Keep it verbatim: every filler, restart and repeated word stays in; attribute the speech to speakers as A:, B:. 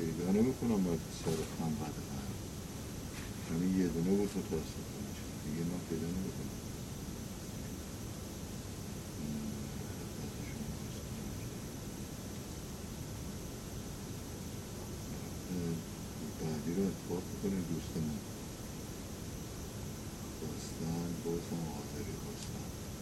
A: پیدا نمیکنم باید سارختم قدقن همین یه دونه بود متاسفانه دیگه من پیدا نمیکنم. بعدی رو اتفاق بکنیم دوستمون خواستن بازم حاضری خواستن